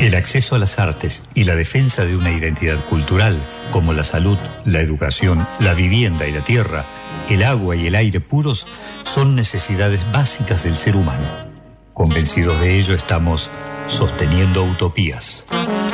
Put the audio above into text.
El acceso a las artes y la defensa de una identidad cultural, como la salud, la educación, la vivienda y la tierra, el agua y el aire puros, son necesidades básicas del ser humano. Convencidos de ello, estamos sosteniendo utopías.